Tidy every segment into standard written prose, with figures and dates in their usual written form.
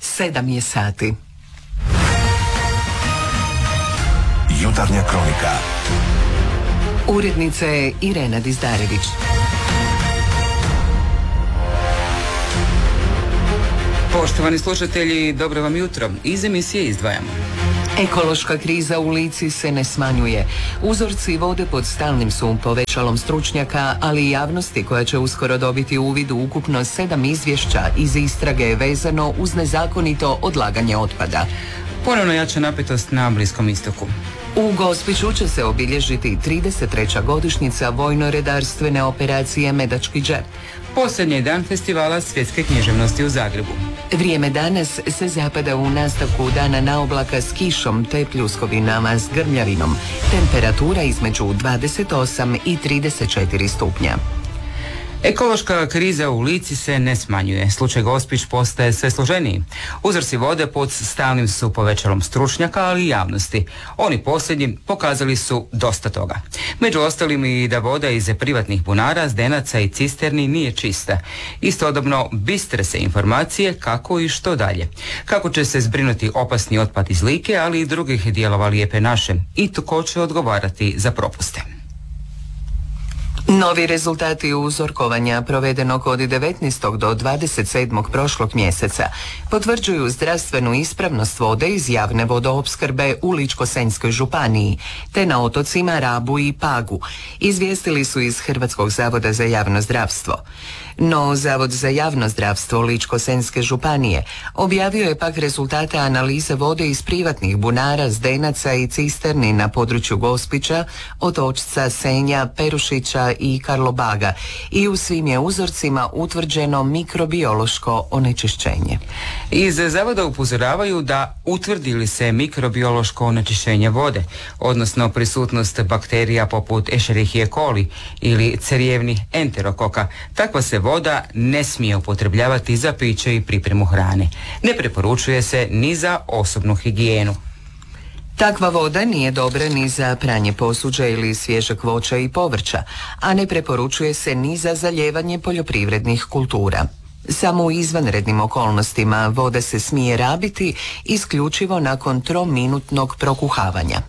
7 je sati. Jutarnja kronika. Urednica je Irena Dizdarević. Poštovani slušatelji, dobro vam jutro. Iz emisije izdvajamo. Ekološka kriza u Lici se ne smanjuje. Uzorci vode pod stalnim su povećalom stručnjaka, ali i javnosti koja će uskoro dobiti uvid u ukupno 7 izvješća iz istrage vezano uz nezakonito odlaganje otpada. Ponovno jača napetost na Bliskom istoku. U Gospiću će se obilježiti 33. godišnjica vojno-redarstvene operacije Medački džep. Posljednji dan festivala svjetske književnosti u Zagrebu. Vrijeme danas se zapada u nastavku dana naoblaka s kišom te pljuskovinama s grmljavinom. Temperatura između 28 i 34 stupnja. Ekološka kriza u Lici se ne smanjuje. Slučaj Gospić postaje sve složeniji. Uzorci vode pod stalnim su povećalom stručnjaka, ali i javnosti. Oni posljednji pokazali su dosta toga. Među ostalim i da voda iz privatnih bunara, zdenaca i cisterni nije čista. Istodobno bistre se informacije kako i što dalje. Kako će se zbrinuti opasni otpad iz Like, ali i drugih dijelova Lijepe naše. I tko će odgovarati za propuste. Novi rezultati uzorkovanja provedenog od 19. do 27. prošlog mjeseca potvrđuju zdravstvenu ispravnost vode iz javne vodoopskrbe u Ličko-senjskoj županiji, te na otocima Rabu i Pagu, izvijestili su iz Hrvatskog zavoda za javno zdravstvo. No, Zavod za javno zdravstvo Ličko-senjske županije objavio je pak rezultate analize vode iz privatnih bunara, zdenaca i cisterni na području Gospića, Otočca, Senja, Perušića i Karlobaga i u svim je uzorcima utvrđeno mikrobiološko onečišćenje. Iz zavoda upozoravaju da utvrdi li se mikrobiološko onečišćenje vode, odnosno prisutnost bakterija poput Escherichia coli ili cerijevnih enterokoka, takva se voda ne smije upotrebljavati za piće i pripremu hrane. Ne preporučuje se ni za osobnu higijenu. Takva voda nije dobra ni za pranje posuđa ili svježeg voća i povrća, a ne preporučuje se ni za zalijevanje poljoprivrednih kultura. Samo u izvanrednim okolnostima voda se smije rabiti isključivo nakon 3-minutnog prokuhavanja.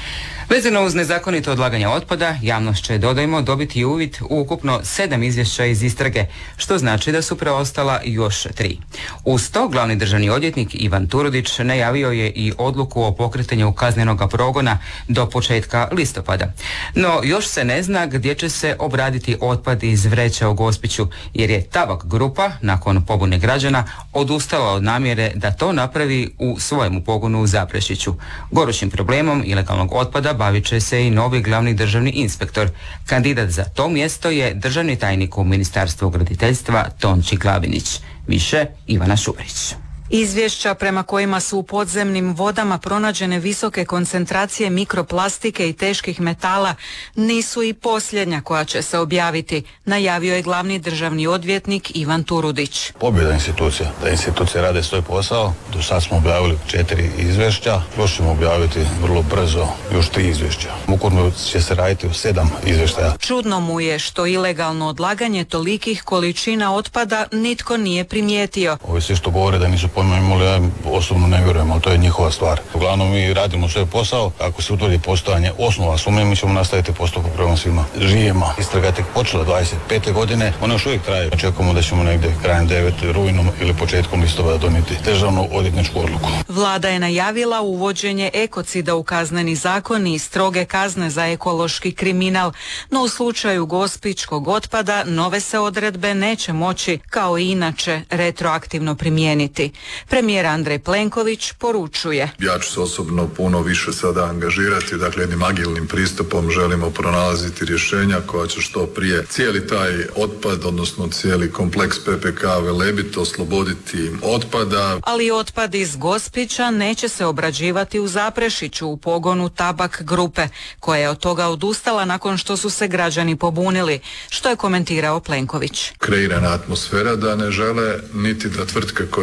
Vezano uz nezakonito odlaganje otpada, javnost će, dodajmo, dobiti uvid u ukupno 7 izvješća iz istrage, što znači da su preostala još 3. Uz to, glavni državni odvjetnik Ivan Turudić najavio je i odluku o pokretanju kaznenoga progona do početka listopada. No, još se ne zna gdje će se obraditi otpad iz vreća u Gospiću, jer je Tabak grupa, nakon pobune građana, odustala od namjere da to napravi u svojemu pogonu u Zaprešiću. Gorućim problemom ilegalnog otpada bavit će se i novi glavni državni inspektor. Kandidat za to mjesto je državni tajnik u Ministarstvu graditeljstva Tonči Glavinić. Više Ivana Šurić. Izvješća prema kojima su u podzemnim vodama pronađene visoke koncentracije mikroplastike i teških metala nisu i posljednja koja će se objaviti, najavio je glavni državni odvjetnik Ivan Turudić. Pobjeda institucija, da institucije rade svoj posao. Do sad smo objavili 4 izvješća, još ćemo objaviti vrlo brzo još 3 izvješća. Ukupno će se raditi u 7 izvještaja. Čudno mu je što ilegalno odlaganje tolikih količina otpada nitko nije primijetio. Ovi svi što govore da nisu pojma imali, ja osobno ne vjerujem, ali to je njihova stvar. Uglavnom mi radimo svoj posao, ako se utvrdi postojanje osnova sumnje, mi ćemo nastaviti postupak prema svima živima. Istraga je tek počela 25. godine, ona još uvijek traje. Očekujemo da ćemo negdje krajem 9. rujnom ili početkom listopada donijeti državnu odvjetničku odluku. Vlada je najavila uvođenje ekocida u kazneni zakon i stroge kazne za ekološki kriminal, no u slučaju gospićkog otpada nove se odredbe neće moći, kao i inače, retroaktivno primijeniti. Premijer Andrej Plenković poručuje: ja ću se osobno puno više sada angažirati, dakle jednim agilnim pristupom želimo pronalaziti rješenja koja će što prije cijeli taj otpad, odnosno cijeli kompleks PPK Velebit osloboditi otpada. Ali otpad iz Gospića neće se obrađivati u Zaprešiću u pogonu Tabak grupe, koja je od toga odustala nakon što su se građani pobunili, što je komentirao Plenković. Kreirana atmosfera da ne žele niti da tvrtke koje tamo imaju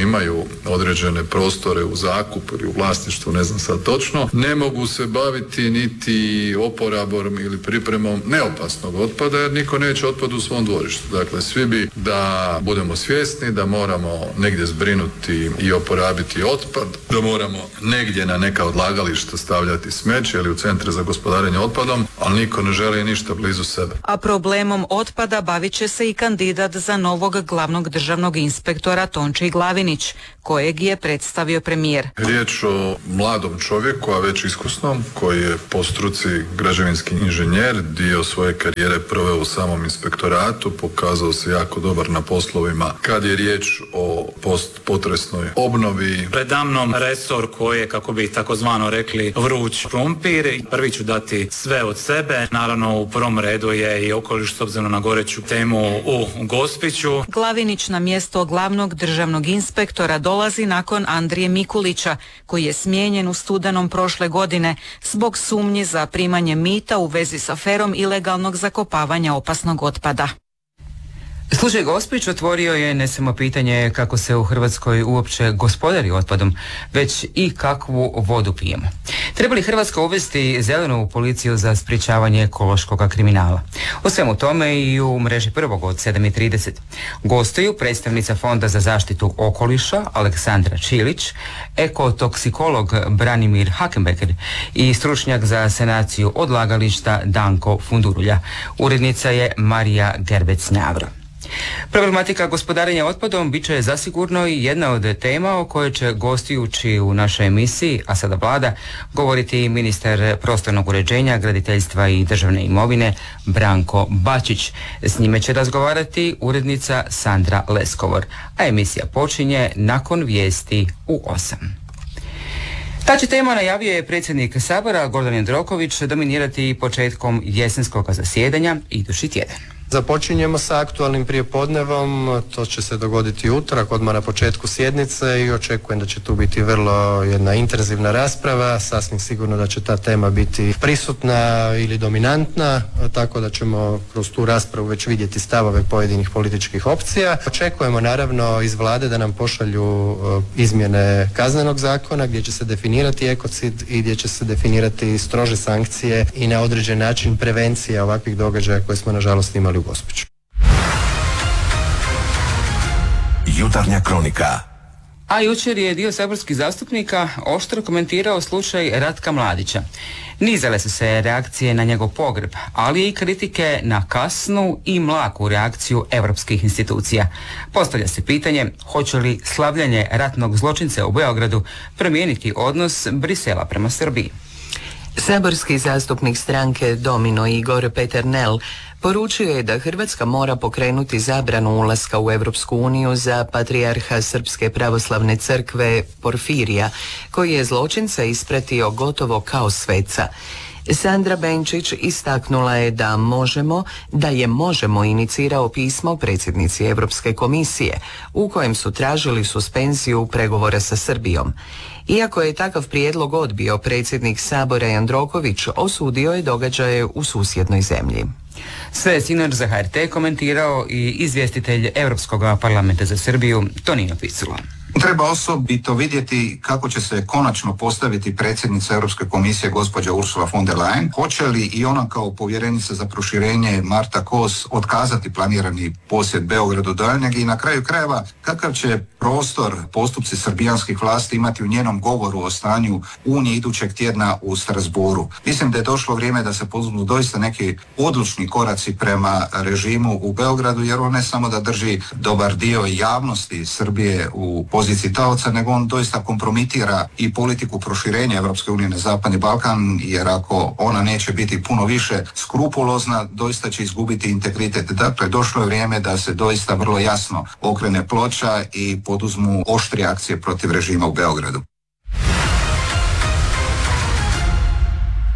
imaju određene prostore u zakup ili u vlasništvu, ne znam sad točno, ne mogu se baviti niti oporabom ili pripremom neopasnog otpada, jer niko neće otpad u svom dvorištu. Dakle, svi bi da budemo svjesni da moramo negdje zbrinuti i oporabiti otpad, da moramo negdje na neka odlagališta stavljati smeće ili u centre za gospodarenje otpadom, ali niko ne želi ništa blizu sebe. A problemom otpada bavit će se i kandidat za novog glavnog državnog inspektora Tonči Glavinić, kojeg je predstavio premijer. Riječ o mladom čovjeku, a već iskusnom, koji je po struci građevinski inženjer, dio svoje karijere proveo u samom inspektoratu, pokazao se jako dobar na poslovima kad je riječ o postpotresnoj obnovi. Predamnom resor koji je, kako bi takozvano rekli, vruć krumpir. Prvi ću dati sve od sebe. Naravno, u prvom redu je i okoliš s obzirom na goreću temu u Gospiću. Glavinić na mjesto glavnog državnog inspektora dolazi nakon Andrije Mikulića, koji je smijenjen u studenom prošle godine zbog sumnji za primanje mita u vezi s aferom ilegalnog zakopavanja opasnog otpada. Slučaj Gospić otvorio je ne samo pitanje kako se u Hrvatskoj uopće gospodari otpadom, već i kakvu vodu pijemo. Treba li Hrvatska uvesti zelenu policiju za sprječavanje ekološkog kriminala? O svemu tome i u mreži prvog od 7:30. Gostuju predstavnica Fonda za zaštitu okoliša Aleksandra Čilić, ekotoksikolog Branimir Hakenbeker i stručnjak za sanaciju odlagališta Danko Fundurulja. Urednica je Marija Gerbec-Njavro. Problematika gospodarenja otpadom bit će zasigurno i jedna od tema o kojoj će gostujući u našoj emisiji, a sada Vlada, govoriti ministar prostornog uređenja, graditeljstva i državne imovine Branko Bačić. S njime će razgovarati urednica Sandra Leskovor, a emisija počinje nakon vijesti u 8. Ta će tema, najavio je predsjednik Sabora Gordan Jandroković, dominirati početkom jesenskog zasjedanja idući tjedan. Započinjemo sa aktualnim prijepodnevom, to će se dogoditi utorak, odmah na početku sjednice, i očekujem da će tu biti vrlo jedna intenzivna rasprava. Sasvim sigurno da će ta tema biti prisutna ili dominantna, tako da ćemo kroz tu raspravu već vidjeti stavove pojedinih političkih opcija. Očekujemo naravno iz Vlade da nam pošalju izmjene Kaznenog zakona gdje će se definirati ekocid i gdje će se definirati strože sankcije i na određen način prevencija ovakvih događaja koje smo nažalost imali u Gospiću. Jutarnja kronika. A jučer je dio saborskih zastupnika oštro komentirao slučaj Ratka Mladića. Nizale su se reakcije na njegov pogreb, ali i kritike na kasnu i mlaku reakciju europskih institucija. Postavlja se pitanje hoće li slavljanje ratnog zločinca u Beogradu promijeniti odnos Brisela prema Srbiji. Saborski zastupnik stranke Domino Igor Peternel poručio je da Hrvatska mora pokrenuti zabranu ulaska u Europsku uniju za patrijarha Srpske pravoslavne crkve Porfirija, koji je zločinca ispratio gotovo kao sveca. Sandra Benčić istaknula je da je Možemo inicirao pismo predsjednici Europske komisije u kojem su tražili suspenziju pregovora sa Srbijom. Iako je takav prijedlog odbio, predsjednik Sabora Jandroković osudio je događaje u susjednoj zemlji. Sve je sinoć za HRT komentirao i izvjestitelj Europskog parlamenta za Srbiju Tonino Picula. Treba osobito vidjeti kako će se konačno postaviti predsjednica Europske komisije gospođa Ursula von der Leyen. Hoće li i ona kao povjerenica za proširenje Marta Kos otkazati planirani posjet Beogradu daljnjeg i na kraju krajeva kakav će prostor postupci srbijanskih vlasti imati u njenom govoru o stanju Unije idućeg tjedna u Strasbourgu. Mislim da je došlo vrijeme da se poduzmu doista neki odlučni koraci prema režimu u Beogradu, jer on ne samo da drži dobar dio javnosti Srbije u poziciji taoca, nego on doista kompromitira i politiku proširenja Europske unije na Zapadni Balkan, jer ako ona neće biti puno više skrupulozna, doista će izgubiti integritet. Dakle, došlo je vrijeme da se doista vrlo jasno okrene ploča i poduzmu oštrije akcije protiv režima u Beogradu.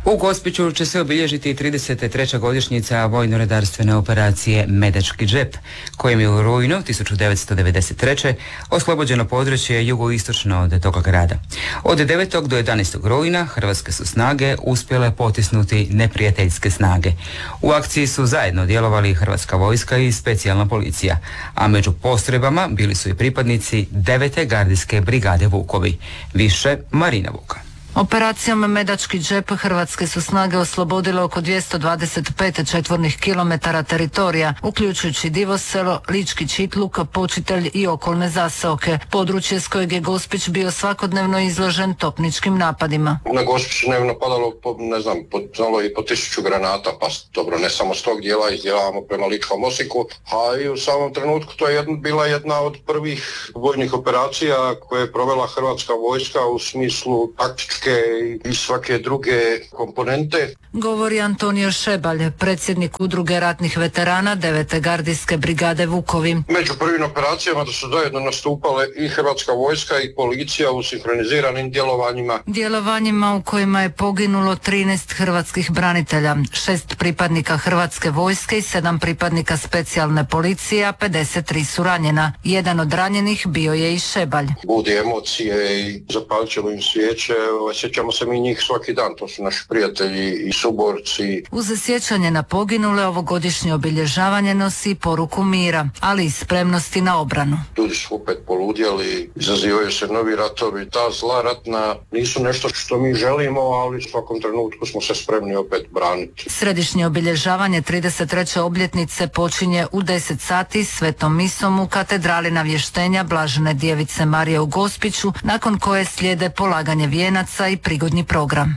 U Gospiću će se obilježiti 33. godišnjica vojno-redarstvene operacije Medački džep, kojim je u rujnu 1993. oslobođeno područje jugoistočno od toga grada. Od 9. do 11. rujna hrvatske su snage uspjele potisnuti neprijateljske snage. U akciji su zajedno djelovali hrvatska vojska i specijalna policija, a među postrojbama bili su i pripadnici 9. gardijske brigade Vukovi. Više Marina Vuka. Operacijom Medački džep hrvatske su snage oslobodile oko 225 četvornih kilometara teritorija, uključujući Divoselo, Lički Čitluk, Počitelj i okolne zaseoke, područje s kojeg je Gospić bio svakodnevno izložen topničkim napadima. Na Gospić je napadalo znalo i po 1000 granata, pa dobro, ne samo s tog dijela, izdjelavamo prema Ličkom Osijeku, a i u samom trenutku to je bila jedna od prvih vojnih operacija koje je provela hrvatska vojska u smislu taktičke i svake druge komponente. Govori Antonio Šebalj, predsjednik udruge ratnih veterana 9. gardijske brigade Vukovi. Među prvim operacijama da su zajedno nastupale i hrvatska vojska i policija u sinhroniziranim djelovanjima u kojima je poginulo 13 hrvatskih branitelja, 6 pripadnika hrvatske vojske i 7 pripadnika specijalne policije, a 53 su ranjena. Jedan od ranjenih bio je i Šebalj. Budi emocije i zapalit ćemo im svijeće, sjećamo se mi njih svaki dan, to su naši prijatelji i suborci. Uz sjećanje na poginule ovogodišnje obilježavanje nosi poruku mira, ali i spremnosti na obranu. Ljudi su opet poludjeli, izazivaju se novi ratovi, ta zla ratna nisu nešto što mi želimo, ali u svakom trenutku smo se spremni opet braniti. Središnje obilježavanje 33. obljetnice počinje u 10 sati svetom misom u katedrali Navještenja Blažene Djevice Marije u Gospiću, nakon koje slijede polaganje vijenaca i prigodni program.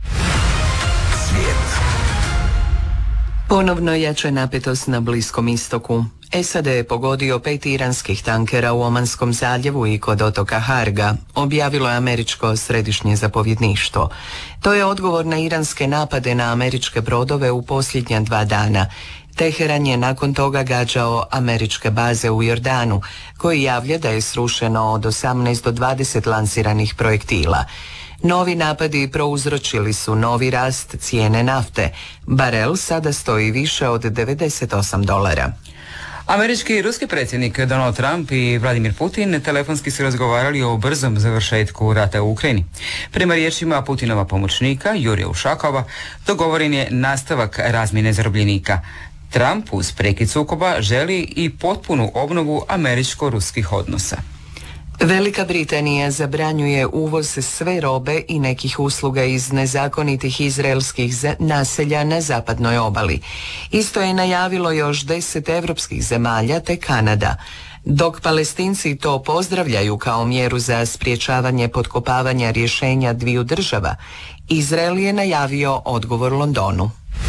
Ponovno jača napetost na Bliskom istoku. SAD je pogodio 5 iranskih tankera u Omanskom zaljevu i kod otoka Harga, objavilo je američko središnje zapovjedništvo. To je odgovor na iranske napade na američke brodove u posljednja 2 dana. Teheran je nakon toga gađao američke baze u Jordanu, koji javlja da je srušeno od 18 do 20 lansiranih projektila. Novi napadi prouzročili su novi rast cijene nafte. Barel sada stoji više od $98. Američki i ruski predsjednik Donald Trump i Vladimir Putin telefonski su razgovarali o brzom završetku rata u Ukrajini. Prema riječima Putinova pomoćnika Jurija Ušakova, dogovoren je nastavak razmjene zarobljenika. Trump uz prekid sukoba želi i potpunu obnovu američko-ruskih odnosa. Velika Britanija zabranjuje uvoz sve robe i nekih usluga iz nezakonitih izraelskih naselja na zapadnoj obali. Isto je najavilo još 10 europskih zemalja te Kanada. Dok Palestinci to pozdravljaju kao mjeru za sprječavanje potkopavanja rješenja dviju država, Izrael je najavio odgovor Londonu.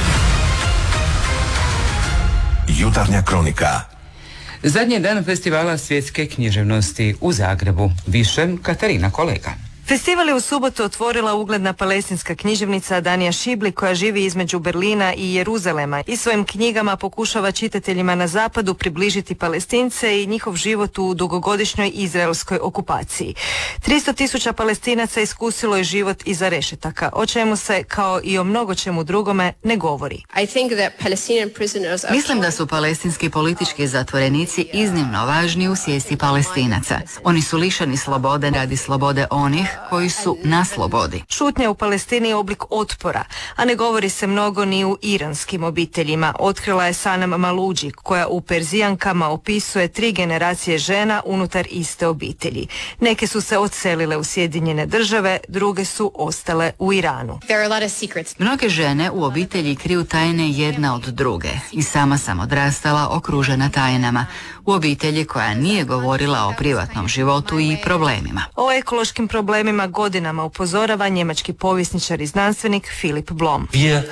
Jutarnja kronika. Zadnji dan festivala svjetske književnosti u Zagrebu. Više Katarina Kolega. Festival je u subotu otvorila ugledna palestinska književnica Danija Šibli, koja živi između Berlina i Jeruzalema i svojim knjigama pokušava čitateljima na zapadu približiti Palestince i njihov život u dugogodišnjoj izraelskoj okupaciji. 300.000 Palestinaca iskusilo je život iza rešetaka, o čemu se, kao i o mnogo čemu drugome, ne govori. Mislim da su palestinski politički zatvorenici iznimno važni u svijesti Palestinaca. Oni su lišeni slobode radi slobode onih koji su na slobodi. Šutnja u Palestini je oblik otpora, a ne govori se mnogo ni u iranskim obiteljima. Otkrila je Sanam Maluđi, koja u Perzijankama opisuje 3 generacije žena unutar iste obitelji. Neke su se odselile u Sjedinjene Države, druge su ostale u Iranu. Mnoge žene u obitelji kriju tajne jedna od druge i sama sam odrastala okružena tajnama u obitelji koja nije govorila o privatnom životu i problemima. O ekološkim problemima godinama upozorava njemački povjesničar i znanstvenik Philip Blom.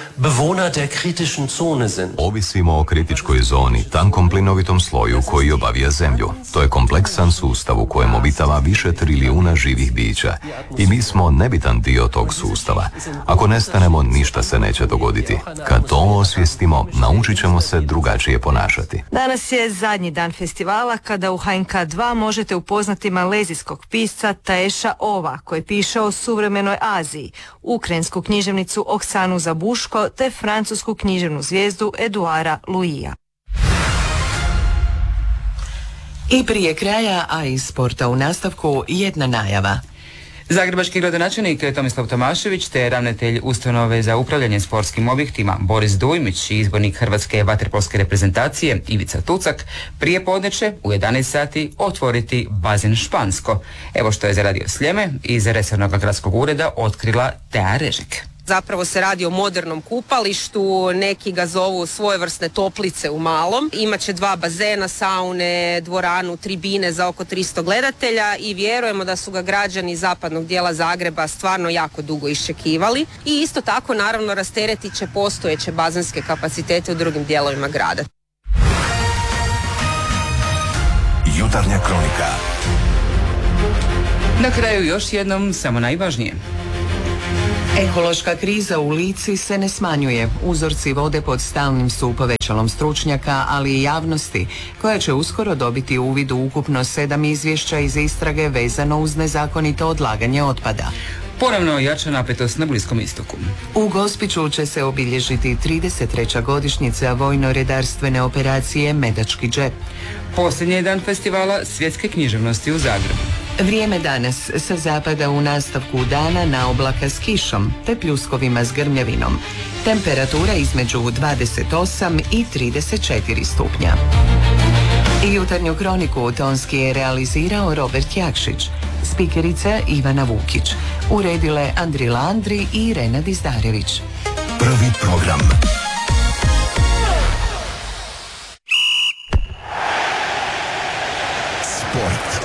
Ovisimo o kritičkoj zoni, tankom plinovitom sloju koji obavija zemlju. To je kompleksan sustav u kojem obitava više trilijuna živih bića i mi smo nebitan dio tog sustava. Ako nestanemo, ništa se neće dogoditi. Kad to osvijestimo, naučit ćemo se drugačije ponašati. Danas je zadnji dan festivala kada u HNK 2 možete upoznati malezijskog pisca Taesha Ova koji piše o suvremenoj Aziji, ukrajinsku književnicu Oksanu Zabuško te francusku književnu zvijezdu Eduara Louisa. I prije kraja, a iz sporta u nastavku, jedna najava. Zagrebački gradonačelnik Tomislav Tomašević te ravnatelj ustanove za upravljanje sportskim objektima Boris Dujmić i izbornik Hrvatske vaterpolske reprezentacije Ivica Tucak prije podne će u 11 sati otvoriti bazen Špansko. Evo što je za Radio Sljeme iz resornog gradskog ureda otkrila Tea Režek. Zapravo se radi o modernom kupalištu, neki ga zovu svojevrsne toplice u malom. Imaće 2 bazena, saune, dvoranu, tribine za oko 300 gledatelja i vjerujemo da su ga građani zapadnog dijela Zagreba stvarno jako dugo iščekivali. I isto tako naravno rasteretit će postojeće bazenske kapacitete u drugim dijelovima grada. Jutarnja kronika. Na kraju još jednom samo najvažnije. Ekološka kriza u Lici se ne smanjuje. Uzorci vode pod stalnim su povećalom stručnjaka, ali i javnosti, koja će uskoro dobiti uvid u ukupno 7 izvješća iz istrage vezano uz nezakonito odlaganje otpada. Ponovno jača napetost na Bliskom istoku. U Gospiću će se obilježiti 33. godišnjica vojno-redarstvene operacije Medački džep. Posljednji je dan festivala svjetske književnosti u Zagrebu. Vrijeme danas sa zapada u nastavku dana na oblaka s kišom te pljuskovima s grmljavinom. Temperatura između 28 i 34 stupnja. I jutarnju kroniku tonski je realizirao Robert Jakšić, spikerica Ivana Vukić, uredile Andrila Andri i Irena Dizdarević. Prvi program. Sport.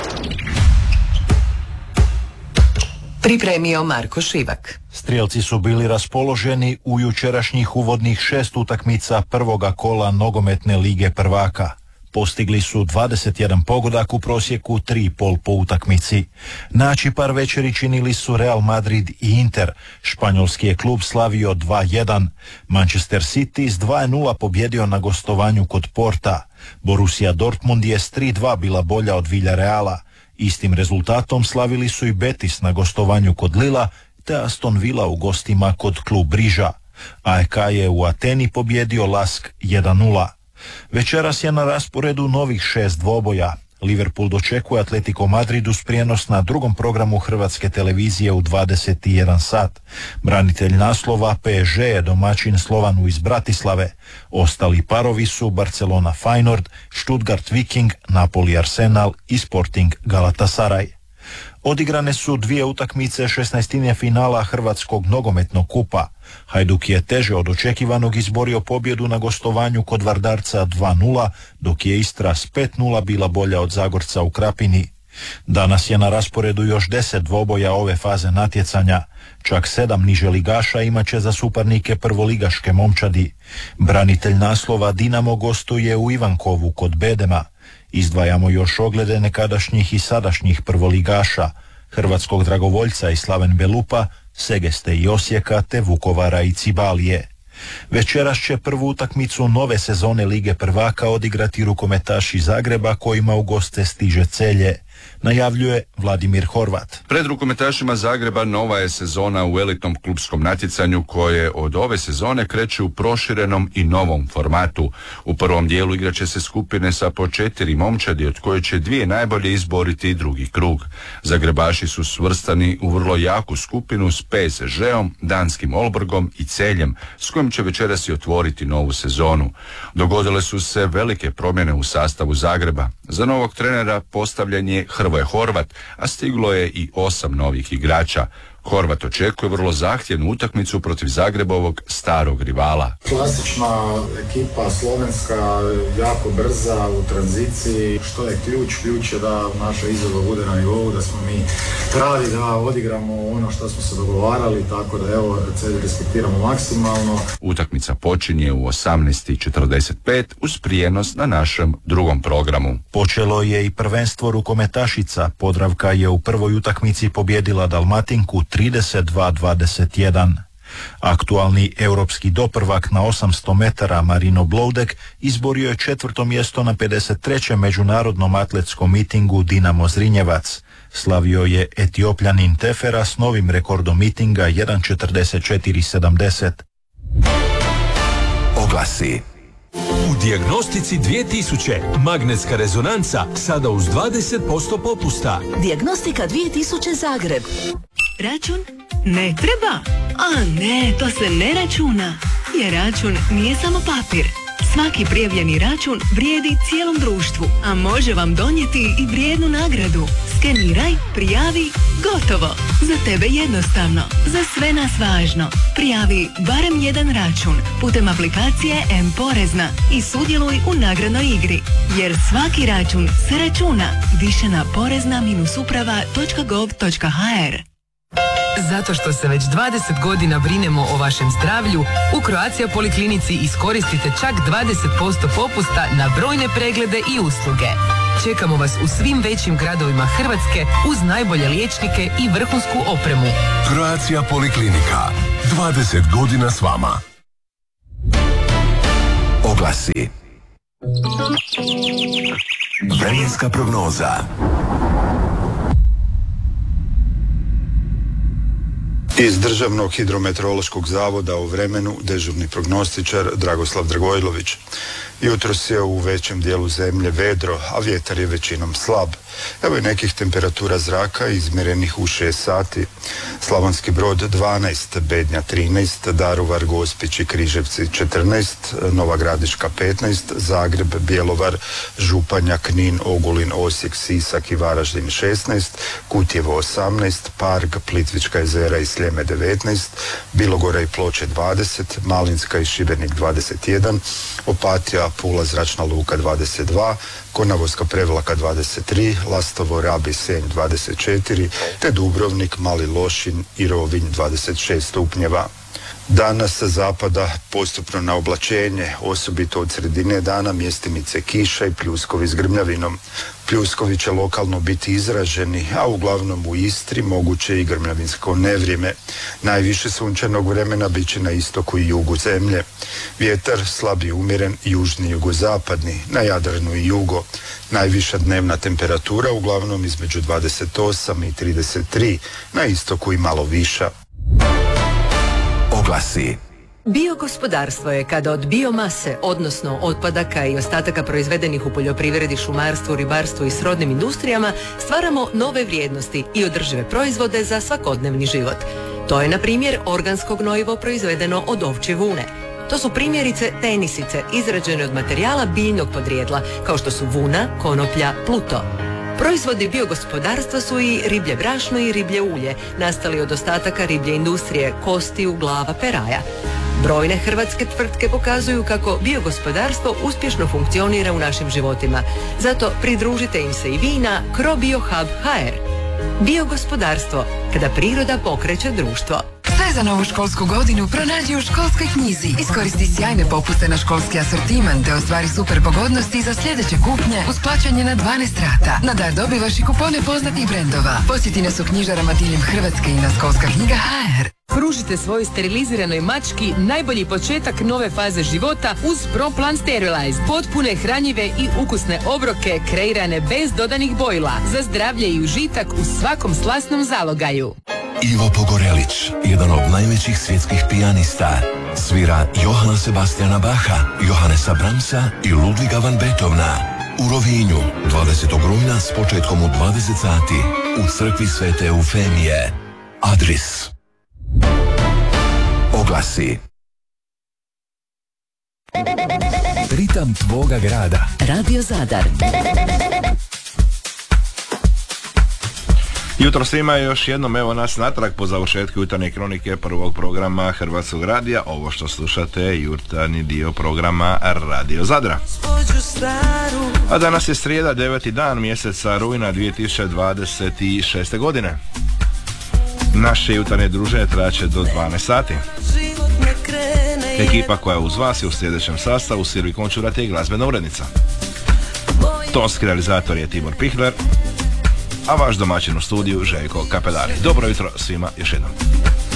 Pripremio Marko Šivak. Strijelci su bili raspoloženi u jučerašnjih uvodnih 6 utakmica prvoga kola nogometne lige prvaka. Postigli su 21 pogodak u prosjeku 3,5 po utakmici. Naći par večeri činili su Real Madrid i Inter. Španjolski je klub slavio 2-1. Manchester City s 2-0 pobjedio na gostovanju kod Porta. Borussia Dortmund je s 3-2 bila bolja od Villareala. Istim rezultatom slavili su i Betis na gostovanju kod Lila, te Aston Villa u gostima kod klub Briža. AEK je u Ateni pobjedio Lask 1-0. Večeras je na rasporedu novih 6 dvoboja. Liverpool dočekuje Atletico Madrid uz prijenos na drugom programu Hrvatske televizije u 21 sat. Branitelj naslova PSG je domaćin Slovanu iz Bratislave. Ostali parovi su Barcelona Feyenoord, Stuttgart Viking, Napoli Arsenal i Sporting Galatasaray. Odigrane su 2 utakmice 16. finala Hrvatskog nogometnog kupa. Hajduk je teže od očekivanog izborio pobjedu na gostovanju kod Vardarca 2-0, dok je Istra s 5-0 bila bolja od Zagorca u Krapini. Danas je na rasporedu još 10 dvoboja ove faze natjecanja. Čak 7 niže ligaša imaće za suparnike prvoligaške momčadi. Branitelj naslova Dinamo gostuje u Ivankovu kod Bedema. Izdvajamo još oglede nekadašnjih i sadašnjih prvoligaša, Hrvatskog dragovoljca i Slaven Belupa, Segeste i Osijeka te Vukovara i Cibalije. Večeras će prvu utakmicu nove sezone Lige prvaka odigrati rukometaši Zagreba kojima u goste stiže Celje. Najavljuje Vladimir Horvat. Pred rukometašima Zagreba nova je sezona u elitnom klupskom natjecanju koje od ove sezone kreće u proširenom i novom formatu. U prvom dijelu igraće se skupine sa po 4 momčadi, od koje će 2 najbolje izboriti drugi krug. Zagrebaši su svrstani u vrlo jaku skupinu s PSG-om, danskim Olborgom i Celjem, s kojim će večeras i otvoriti novu sezonu. Dogodile su se velike promjene u sastavu Zagreba. Za novog trenera postavljen je Hrvoje Horvat, a stiglo je i 8 novih igrača. Horvat očekuje vrlo zahtjevnu utakmicu protiv Zagrebovog starog rivala. Klasična ekipa, slovenska, jako brza u tranziciji. Što je ključ? Ključ je da naša izvedba bude na nivou, da smo mi pravi, da odigramo ono što smo se dogovarali, tako da evo, se respektiramo maksimalno. Utakmica počinje u 18:45 uz prijenos na našem drugom programu. Počelo je i prvenstvo rukometašica. Podravka je u prvoj utakmici pobjedila Dalmatinku 32-21. Aktualni europski doprvak na 800 metara Marino Bloudek izborio je 4. mjesto na 53. međunarodnom atletskom mitingu Dinamo Zrinjevac. Slavio je Etiopljanin Tefera s novim rekordom mitinga 1.44.70. Oglasi. U Dijagnostici 2000 magnetska rezonanca sada uz 20% popusta. Dijagnostika 2000 Zagreb. Račun? Ne treba. A ne, to se ne računa. Jer račun nije samo papir. Svaki prijavljeni račun vrijedi cijelom društvu, a može vam donijeti i vrijednu nagradu. Skeniraj, prijavi, gotovo. Za tebe jednostavno, za sve nas važno. Prijavi barem jedan račun putem aplikacije M-Porezna i sudjeluj u nagradnoj igri. Jer svaki račun se računa. Više na porezna-uprava.gov.hr. Zato što se već 20 godina brinemo o vašem zdravlju, u Croatia Poliklinici iskoristite čak 20% popusta na brojne preglede i usluge. Čekamo vas u svim većim gradovima Hrvatske uz najbolje liječnike i vrhunsku opremu. Croatia Poliklinika. 20 godina s vama. Oglasi. Vremenska prognoza. Iz Državnog hidrometeorološkog zavoda o vremenu dežurni prognostičar Dragoslav Dragojlović. Jutros je u većem dijelu zemlje vedro, a vjetar je većinom slab. Evo i nekih temperatura zraka izmjerenih u 6 sati. Slavonski Brod 12, Bednja 13, Daruvar, Gospić i Križevci 14, Nova Gradiška 15, Zagreb, Bjelovar, Županja, Knin, Ogulin, Osijek, Sisak i Varaždin 16, Kutjevo 18, Parg, Plitvička jezera i Sljeme 19, Bilogora i Ploče 20, Malinska i Šibenik 21, Opatija, Pula, Zračna luka 22, Konavolska Prevlaka 23, Lastovo, Rab i Senj 24, te Dubrovnik, Mali Lošinj i Rovinj 26 stupnjeva. Danas sa zapada postupno na oblačenje, osobito od sredine dana mjestimice kiša i pljuskovi s grmljavinom. Pljuskovi će lokalno biti izraženi, a uglavnom u Istri moguće i grmljavinsko nevrijeme. Najviše sunčanog vremena bit će na istoku i jugu zemlje. Vjetar slab i umjeren, južni jugozapadni, na Jadranu i jugo. Najviša dnevna temperatura uglavnom između 28 i 33, na istoku i malo viša. Oglasi. Biogospodarstvo je kada od biomase, odnosno otpadaka i ostataka proizvedenih u poljoprivredi, šumarstvu, ribarstvu i srodnim industrijama, stvaramo nove vrijednosti i održive proizvode za svakodnevni život. To je, na primjer, organsko gnojivo proizvedeno od ovčje vune. To su primjerice tenisice izrađene od materijala biljnog podrijetla, kao što su vuna, konoplja, pluto. Proizvodi biogospodarstva su i riblje brašno i riblje ulje, nastali od ostataka riblje industrije, kostiju, glava, peraja. Brojne hrvatske tvrtke pokazuju kako biogospodarstvo uspješno funkcionira u našim životima. Zato pridružite im se i vi na CroBioHub.hr. Biogospodarstvo, kada priroda pokreće društvo. Sve za novu školsku godinu pronađi u Školskoj knjizi. Iskoristi sjajne popuste na školski asortiman te ostvari super pogodnosti za sljedeće kupnje uz plaćanje na 12 rata. Na dar dobivaš i kupone poznatih brendova. Posjeti nas u knjižarama diljem Hrvatske i na Školska knjiga.hr. Pružite svojoj steriliziranoj mački najbolji početak nove faze života uz ProPlan Sterilize. Potpune, hranjive i ukusne obroke kreirane bez dodanih bojila. Za zdravlje i užitak u svakom slasnom zalogaju. Ivo Pogorelić, jedan od najvećih svjetskih pijanista. Svira Johana Sebastiana Bacha, Johannesa Brahmsa i Ludviga van Beethovena. U Rovinju, 20. rujna s početkom u 20 sati. U crkvi Svete Eufemije. Adris. Oglasi. Ritam tvoga grada. Radio Zadar. Jutro svima, još jednom evo nas natrag po završetku jutarnje kronike prvog programa Hrvatskog radija. Ovo što slušate je jutarnji dio programa Radio Zadra. A danas je srijeda, 9. dan mjeseca rujna 2026. godine. Naše jutarnje druženje traće do 12 sati. Ekipa koja je uz vas je u sljedećem sastavu: Silvi Končurate i glazbena urednica. Tonski realizator je Timur Pihler, a vaš domaćin u studiju Željko Kapelari. Dobro jutro svima još jednom.